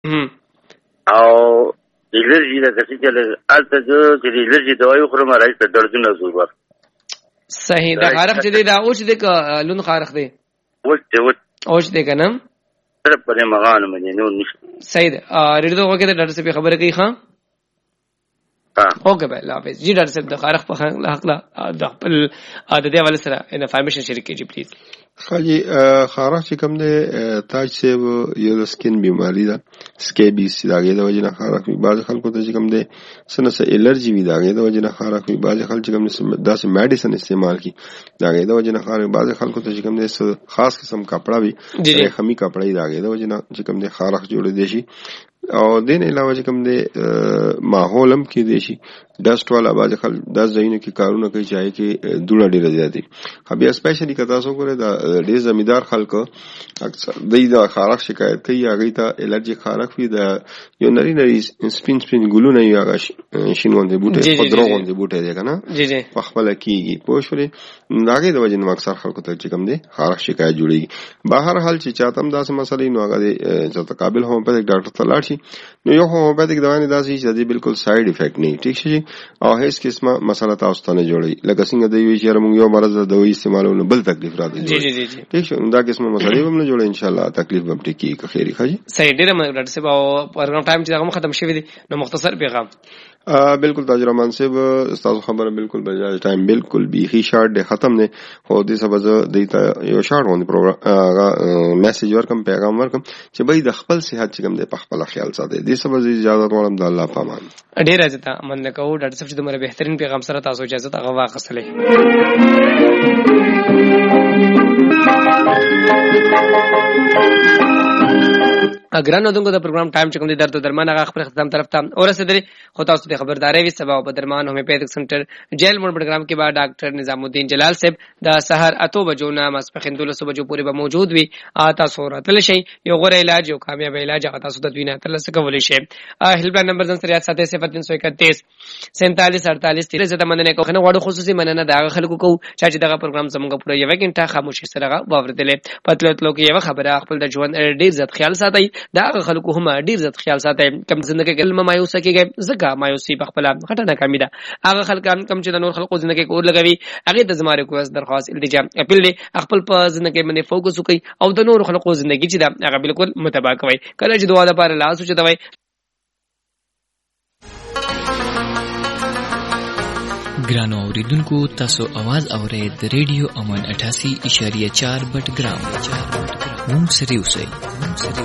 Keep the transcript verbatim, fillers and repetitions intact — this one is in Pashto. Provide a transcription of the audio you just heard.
او الرجی د کسي چې الته چې الرجی دوايو خورم راځي ته دردونه زوبر صحیح دا خارق چې دی دا اوس دې ک لون خارق دی اوس دې اوس دې کنه تر په مغان باندې نو نشته صحیح ریډو وګه ته ډاکټر صاحب خبره کوي ها اوکے بھائی اللہ حافظ جی ڈاکٹر صاحب د خارق په حق لا د خپل د دې حواله سره انفارمیشن شریک کیږي پلیز خالی خارق چې کوم دی تاج صاحب یو د سکین بیماری ده سکیبیس داګه د وجنه خارق وي بعض خلکو ته چې کوم دی سنه سه الرجی وي داګه د وجنه خارق وي بعض خلک چې کوم داسې میډیسن استعمال کی داګه د وجنه خارق بعض خلکو ته چې کوم دی خاص قسم کپڑا وي خمی کپڑا یې داګه د وجنه چې کوم دی خارق جوړ دی شي او دین علاوه چې کوم دی ماحولم کې دی شي ډسټ والا باز خل داس ځینو کې کارونه کوي چې کې دوړه ډیره زیاتې خبي اسپیشلی کتا سو کوله دا ډیر زمیدار خلک اکثر دای دا خارق شکایت کوي هغه ته الرجی خارق وي دا یو نری نری سپین سپین ګلونه یو هغه شینوندې بوټي خضروندې بوټي دی کنه په خپل کېږي پوښوري داګه د وجه نو اکثر خلکو ته چې کوم دی خارق شکایت جوړيږي بهر حال چې چاتم داسې مسلې نو هغه چې قابل هومیوپیتھک ډاکټر ته لاړ شي نو یو هومیوپیتھک دوا نه داسې چې دی بالکل سایډ افیکټ نه ټیک شي او هیڅ قسمه مسله تاسو ته نه جوړي لکه څنګه دی وی چې موږ یو مرز د دوی استعمالونه بل تکلیف راځي جی جی جی ٹھیک ہے دا قسمه مسلې هم نه جوړي ان شاء الله تکلیف هم ټکی که خیری خاجي صحیح ډیره مې ډاکټر صاحب او پروګرام ټایم چې هغه ختم شوی دی نو مختصر پیغام بالکل تاج رحمان صاحب استاد خبره بالکل بجای ټایم بالکل بیخي شارټ دی ختم نه هو دې سبز دیتا یو شارټ ونه پروګرام میسج ورکم پیغام ورکم چې به د خپل صحت چې کوم دی په خپل خیال ساتي دې سبز اجازه غواړم د الله پامان ډیر راځه من کو ډاکټر صاحب چې د مر بهترین پیغام سره تاسو اجازه هغه واخصلې اګرانو دغه د پروګرام ټایم چې کوم دی درته درمان هغه خپل ختم طرف ته اورسېدلې خو تاسو ته خبرداري وي سبا په درمان هومیوپیتھک سنټر جیل موډ پروګرام کې بعد ډاکټر نظام الدین جلال صاحب د سحر اتو بجو نه ماسپخین دولس بجو پورې به موجود وي تاسو راتل شي یو غوړ علاج یو کامیاب علاج هغه تاسو د دوینه تل څه کولای شي هیلپ لاین نمبر زن سره سات صفر تین سو اکتیس سینتالیس اڑتالیس تیرہ زده مننه کوخنه وړو خصوصي مننه دا خلکو کو چې دغه پروګرام زموږ پوره یو غنټه خاموشي سره واوردلې پتلوتلو کې یو خبره خپل د ژوند ډیر زیات خیال ساتي دا خلکو هم ډیر زیات خیال ساتي کم ژوندۍ کې کلمه مایوسه کېږي زګه مایوسی په خپل غټه ناکامي ده هغه خلکان کم چې د نور خلکو ژوندۍ کې اور لګوي هغه د زماره کوس درخواست التجا اپیل دی خپل په ژوندۍ کې باندې فوکس وکړي او د نور خلکو ژوندۍ چې دا هغه بالکل متابع کوي کله چې دعا لپاره لاس وچتوي ګرانو اوریدونکو تاسو आवाज اورئ د ریډیو امن اٹھاسی اشاریه چار بټ ګرام مونږ سره اوسئ